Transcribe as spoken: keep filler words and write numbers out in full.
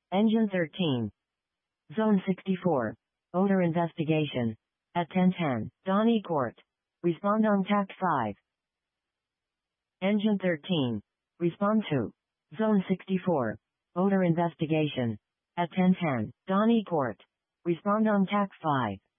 Engine thirteen. Zone sixty-four. Odor investigation. At ten ten. Donny Court. Respond on T A C five. Engine thirteen. Respond to. Zone sixty-four. Odor investigation. At ten ten. Donny Court. Respond on T A C five.